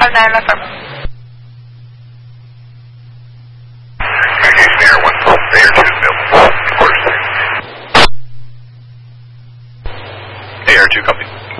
59 affirm. Communication Air 112, Air 2 available. Quarter station. Air 2 copy.